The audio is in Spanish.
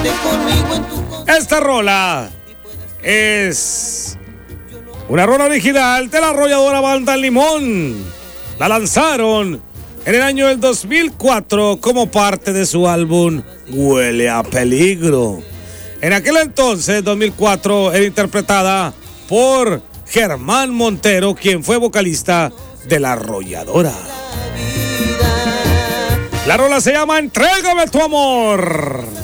Esta rola es una rola original de la arrolladora Banda Limón. La lanzaron en el año del 2004 como parte de su álbum Huele a Peligro. En aquel entonces, 2004, era interpretada por Germán Montero, quien fue vocalista de La Arrolladora. La rola se llama Entrégame tu amor.